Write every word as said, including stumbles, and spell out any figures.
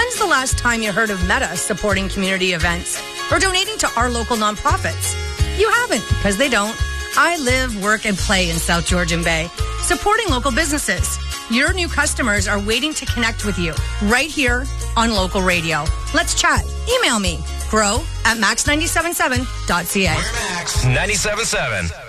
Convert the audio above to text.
When's the last time you heard of Meta supporting community events or donating to our local nonprofits? You haven't, because they don't. I live, work, and play in South Georgian Bay, supporting local businesses. Your new customers are waiting to connect with you right here on local radio. Let's chat. Email me, grow at max nine seven seven dot c a. Max ninety-seven point seven.